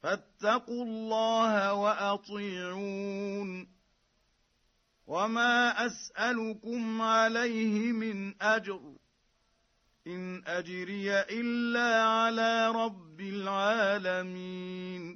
فاتقوا الله وأطيعون وما أسألكم عليه من أجر إن أجري إلا على رب العالمين